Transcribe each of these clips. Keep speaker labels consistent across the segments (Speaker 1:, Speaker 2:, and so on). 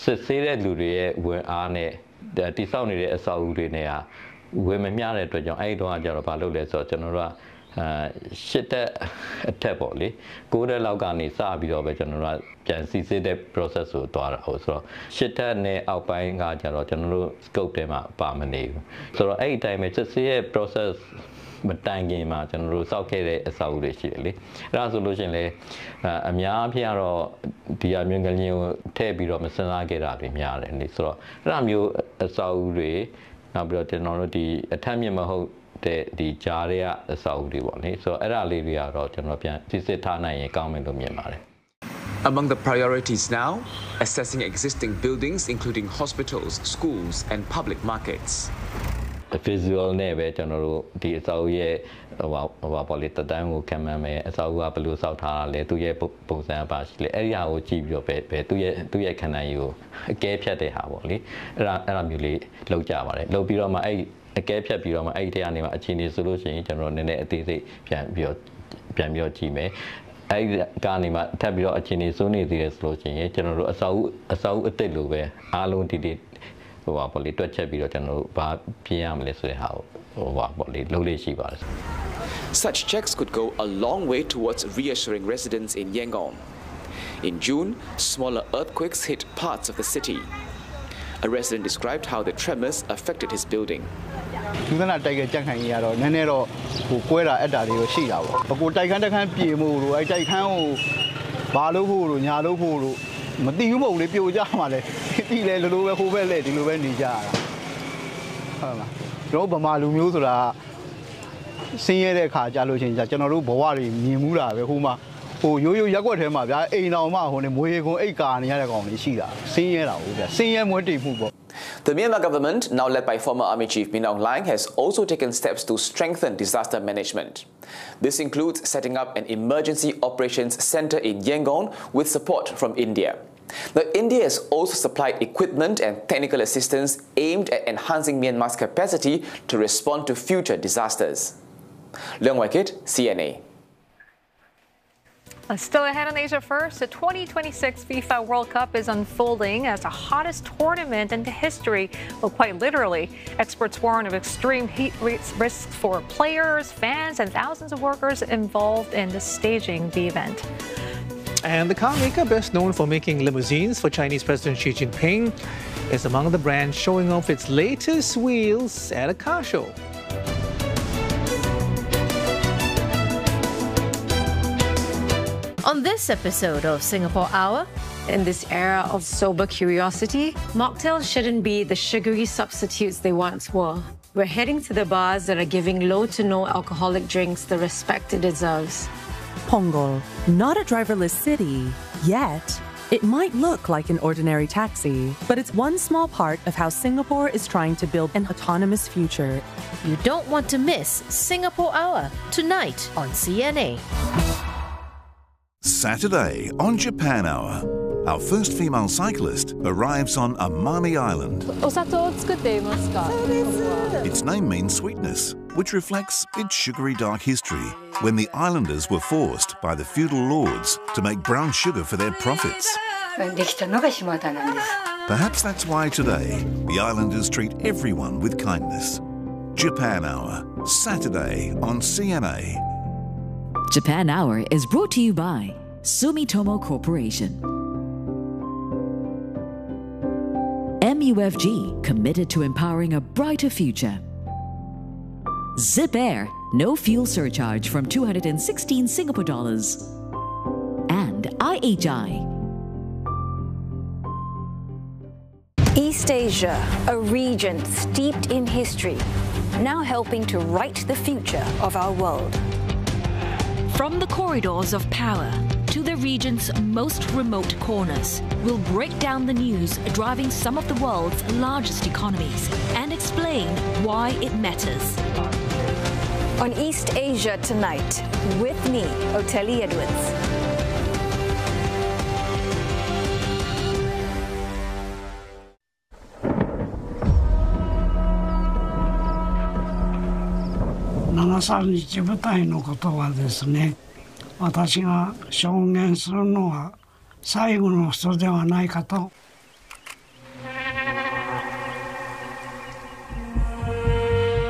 Speaker 1: စစ်တဲ့လူတွေရဲ့ဝင်အားနဲ့တိစောက်နေတဲ့အဆောက်အဦတွေနဲ့ဝင်မမျှတဲ့အတွက်ကြောင့်အဲ့ဒီတော့ကျတော့ဘာလုပ်လဲဆိုတော့ကျွန်တော်တို့ကရှစ်တက်အထက်ပေါ့လေ9တက်လောက်ကနေစပြီးတော့ပဲကျွန်တော်တို့ပြန်စီစစ်တဲ့ process ကိုတွားတာဟုတ်ဆိုတော့ရှစ်တက်နဲ့အောက်ပိုင်းကကျတော့ကျွန်တော်တို့ scope ထဲမှာပါမနေဘူးဆိုတော့အဲ့ဒီတိုင်းပဲစစ်စစ်ရဲ့ process မတိုင်ခင်မှာကျွန်တော်တို့စောက်ခဲ့တဲ့အဆောက်အဦတွေရှိတယ်လေအဲ့ဒါဆိုလို့ရှိရင်လေအများအပြားတော့ဒီအမျိုးငလျင်ကိုထည့်ပြီးတော့မစဉ်းစားခဲ့တာတွေများတယ်လေဆိုတော့အဲ့ဒါမျိုးအဆောက်အဦတွေနောက်ပြီးတော့ကျွန်တော်တို့ဒီအထက်မြင့်မဟုတ်ဒီကြားတွေကအဆောက်အဦတွေပေါ့လေဆိုတော့အဲ့ဒါလေးတွေကတော့ကျွန်တော်ပြန်စစ်စစ်ထားနိုင်ရင်ကောင်းမယ်လို့မြင်ပါတယ်
Speaker 2: Among the priorities now, assessing existing buildings including hospitals, schools and public markets.
Speaker 1: The visual နဲ့ပဲကျွန်တော်တို့ဒီအဆောက်အဦရဲ့ပေါ့လေတက်တန်းကိုခံမှန်းမယ်အဆောက်အဦကဘယ်လိုဆောက်ထားတာလဲသူရဲ့ပုံစံပါရှိလေအဲ့ဒီဟာကိုကြည့်ပြီးတော့ပဲသူရဲ့ခန္ဓာကြီးကိုအကဲဖြတ်တဲ့ဟာပေါ့လေအဲ့ဒါမျိုးလေးလောက်ကြပါတယ်လောက်ပြီးတော့မှအဲ့အကဲဖြတ်ပြီးတော့မှအဲ့ဒီထဲကနေမှအခြေအနေဆိုလို့ရှိရင်ကျွန်တော်နည်းနည်းအသေးစိတ်ပြန်ပြီးတော့ကြည့်မယ်အဲ့ဒီကနေမှထပ်ပြီးတော့အခြေအနေစိုးနေသေးတယ်ဆိုလို့ရှိရင်ကျွန်တော်တို့အဆောက်အဦအသစ်လိုပဲအားလုံးဒီပေါ့လေတွက်ချက်ပြီးတော့ကျွန်တော်တို့ဘာပြင်ရမလဲဆိုတဲ့ဟာကိုပေါ့လေလုပ်လေးရှိပါတယ်
Speaker 2: Such checks could go a long way towards reassuring residents in Yangon. In June, smaller earthquakes hit parts of the city. A resident described how the tremors affected his building.
Speaker 3: သူကတိုက်ကြက်ခိုင်ကြီးကတော့နည်းနည်းတော့ကွဲတာအက်တာတွေတော့ရှိတာပေါ့။ကိုတိုက်ခန်းတစ်ခန်းပြေမို့လို့အဲ့တိုက်ခန်းကိုဘာလို့ဖို့လို့ညာလို့ဖို့လို့မသိဘူးမဟုတ်လေပြိုကြမှာလေတိလေလိုလိုပဲဟိုဘက်လေဒီလိုပဲနေကြရတာဟုတ်လားကျွန်တော်ဗမာလူမျိုးဆိုတာဆင်းရဲတဲ့ခါကြာလို့ချင်းကျွန်တော်တို့ဘဝတွေမြင်မှုတာပဲဟိုမှာဟိုရိုးရိုးရက်ွက်ထဲမှာဗျာအိမ်တော်မှဟိုနေမွေးခွန်အိတ်ကာနေရတဲ့ကောင်တွေရှိတာဆင်းရဲတာဟုတ်ဗျာဆင်းရဲမွေးတိမ်မှုပေါ့
Speaker 2: The Myanmar government, now led by former Army Chief Min Aung Hlaing, has also taken steps to strengthen disaster management. This includes setting up an emergency operations center in Yangon with support from India. Now, India has also supplied equipment and technical assistance aimed at enhancing Myanmar's capacity to respond to future disasters. Leung Wai-kit, CNA.
Speaker 4: Still ahead on Asia First, the 2026 FIFA World Cup is unfolding as the hottest tournament in history. Well, quite literally, experts warn of extreme heat risks for players, fans, and thousands of workers involved in staging the event.
Speaker 5: And the car maker best known for making limousines for Chinese President Xi Jinping is among the brands showing off its latest wheels at a car show.
Speaker 6: On this episode of Singapore Hour,
Speaker 7: in this era of sober curiosity,
Speaker 6: mocktails shouldn't be the sugary substitutes they once were. We're heading to the bars that are giving low to no alcoholic drinks the respect it deserves.
Speaker 8: Punggol, not a driverless city yet. It might look like an ordinary taxi, but it's one small part of how Singapore is trying to build an autonomous future.
Speaker 6: You don't want to miss Singapore Hour tonight on CNA.
Speaker 9: Saturday on Japan Hour, our first female cyclist arrives on Amami Island. Its name means sweetness, which reflects its sugary dark history when the islanders were forced by the feudal lords to make brown sugar for their profits. Perhaps that's why today the islanders treat everyone with kindness. Japan Hour, Saturday on CNA.
Speaker 10: Japan Hour is brought to you by Sumitomo Corporation. MUFG, committed to empowering a brighter future. Zip Air, no fuel surcharge from 216 Singapore dollars. And IHI.
Speaker 11: East Asia, a region steeped in history, now helping to write the future of our world.
Speaker 12: From the corridors of power to the region's most remote corners, we'll break down the news driving some of the world's largest economies and explain why it matters.
Speaker 11: On East Asia Tonight, with me, Oteli Edwards.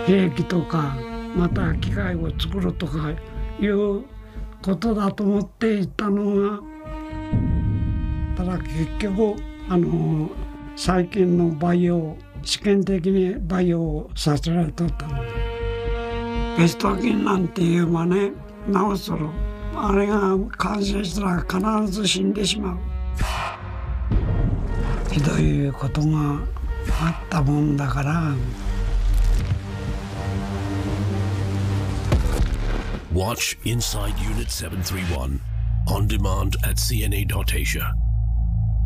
Speaker 13: 兵器とかまた機械を作るとかいうことだと思っていたのが、ただ結局最近の培養、試験的に培養させられとったので、ペスト菌なんていうばね、なおそろあれが感染したら必ず死んでしまう、ひどいことがあったもんだから。
Speaker 14: Watch Inside Unit 731 on demand at CNA.Asia.